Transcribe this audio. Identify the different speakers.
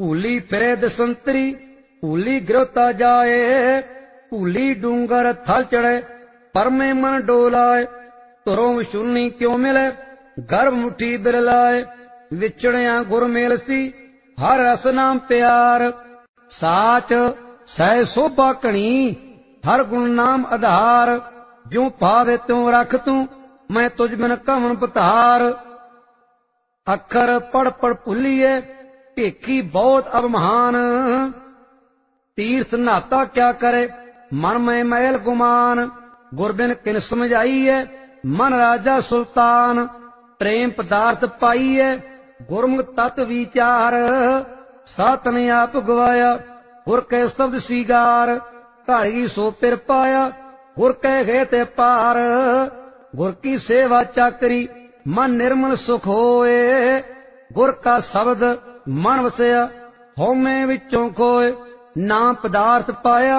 Speaker 1: ਭੂਲੀ ਫਿਰੇ ਦਸੰਤਰੀ, ਭੂਲੀ ਗਿਰੋਤਾ ਜਾਏ। ਭੂਲੀ ਡੂੰਗਰ ਥਲ ਚੜ੍ਹੇ, ਪਰਮੇ ਮਨ ਡੋਲਾਏ। ਧੁਰੋਂ ਵਿਛੁੰਨੀ ਕਿਉ ਮਿਲੇ, ਗਰਭ ਮੁਠੀ ਬਿਰਲਾਏ। ਵਿਛੜਿਆ ਗੁਰ ਮੇਲ ਸੀ, ਹਰ ਰਸ ਨਾਮ ਪਿਆਰ। ਸਾਚ ਸਹਿ ਸੋਭਾ ਘਣੀ, ਹਰ ਗੁਣ ਨਾਮ ਆਧਾਰ। ਜਿਉ ਭਾਵੇ ਤਿਉ ਰਖ ਤੂੰ, ਮੈਂ ਤੁਝ ਬਿਨ ਕਵਣ ਪਤਾਰ। ਅੱਖਰ ਪੜ ਪੜ ਭੁੱਲੀਏ, ਭੇਖੀ ਬਹੁਤ ਅਭਿਮਾਨ। ਤੀਰਥ ਨਾਤਾ ਕਿਆ ਕਰੇ, ਮਨ ਮੈਂ ਮੈਲ ਗੁਮਾਨ। ਗੁਰ ਬਿਨ ਕਿਨ ਸਮਝਾਈਐ, ਮਨ ਰਾਜਾ ਸੁਲਤਾਨ। ਪ੍ਰੇਮ ਪਦਾਰਥ ਪਾਈਐ, ਗੁਰਮੁਖ ਤਤ ਵਿਚਾਰ। ਸਾਤਨ ਆਪ ਗਵਾਇਆ, ਗੁਰ ਕੈ ਸ਼ਬਦ ਸੀਗਾਰ। ਧਾਰੀ ਸੋ ਪਿਰ ਪਾਇਆ, ਗੁਰ ਕੈ ਗਏ ਤੇ ਪਾਰ। ਗੁਰ ਕੀ ਸੇਵਾ ਚਾਕਰੀ, ਮਨ ਨਿਰਮਲ ਸੁਖ ਹੋਏ। ਗੁਰ ਕਾ ਸ਼ਬਦ ਮਨ ਵਸਿਆ, ਹਉਮੈ ਵਿੱਚੋਂ ਖੋਏ। ਨਾਮ ਪਦਾਰਥ ਪਾਇਆ,